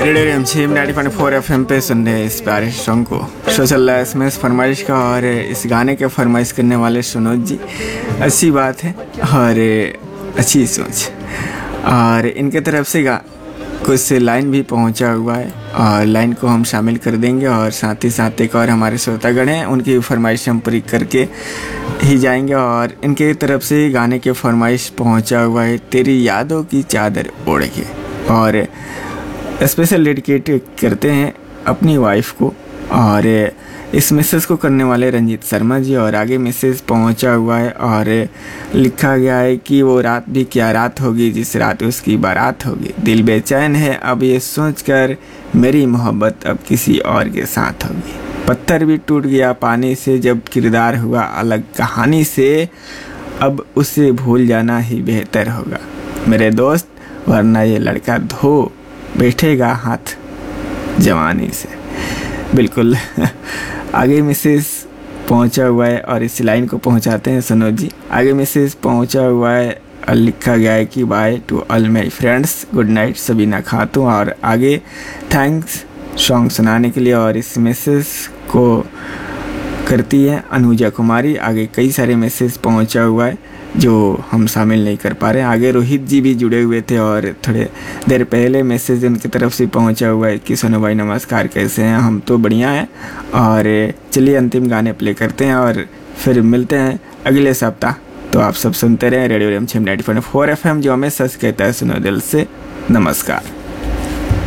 Radio रिमझिम 90.4 FM पे सुन रहे इस प्यारे सॉन्ग को शो चल रहा है इसमें फरमाइश का। और इस गाने के फरमाइश करने वाले सुनोद जी, अच्छी बात है और अच्छी सोच। और इनके तरफ से कुछ लाइन भी पहुंचा हुआ है और लाइन को हम शामिल कर देंगे। और साथ ही साथ एक और हमारे श्रोतागण हैं, उनकी फरमाइश हम पूरी करके ही जाएंगे। और इनके तरफ से गाने के फरमाइश पहुंचा हुआ है तेरी यादों की चादर ओढ़ के, और स्पेशल डेडिकेट करते हैं अपनी वाइफ को। और इस मैसेज को करने वाले रंजीत शर्मा जी। और आगे मैसेज पहुंचा हुआ है और लिखा गया है कि वो रात भी क्या रात होगी जिस रात उसकी बारात होगी, दिल बेचैन है अब ये सोचकर मेरी मोहब्बत अब किसी और के साथ होगी, पत्थर भी टूट गया पानी से जब किरदार हुआ अलग कहानी से, अब उसे भूल जाना ही बेहतर होगा मेरे दोस्त, वरना ये लड़का धो बैठेगा हाथ जवानी से। बिल्कुल आगे मैसेज पहुंचा हुआ है और इस लाइन को पहुंचाते हैं सुनो जी। आगे मैसेज पहुंचा हुआ है और लिखा गया है कि by two all my friends, good night Sabina खातून। और आगे थैंक्स सॉन्ग सुनाने के लिए। और इस मैसेज को करती है अनुजा कुमारी। आगे कई सारे मैसेज पहुंचा हुआ है जो हम शामिल नहीं कर पा रहे हैं। आगे रोहित जी भी जुड़े हुए थे और थोड़े देर पहले मैसेज उनकी तरफ से पहुंचा हुआ है कि सोनू भाई नमस्कार, कैसे हैं? हम तो बढ़िया हैं। और चलिए अंतिम गाने प्ले करते हैं और फिर मिलते हैं अगले सप्ताह। तो आप सब सुनते रहें रेडियो रिमझिम 90.4 FM, जो हमें सच कहता है सुनो दिल से। नमस्कार।